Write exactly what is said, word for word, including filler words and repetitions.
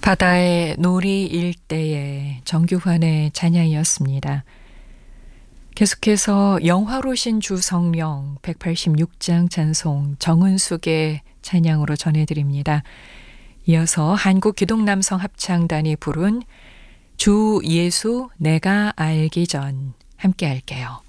바다의 놀이 일대의 정규환의 찬양이었습니다. 계속해서 영화로신 주 성령 백팔십육 장 찬송 정은숙의 찬양으로 전해드립니다. 이어서 한국기독남성 합창단이 부른 주 예수 내가 알기 전 함께 할게요.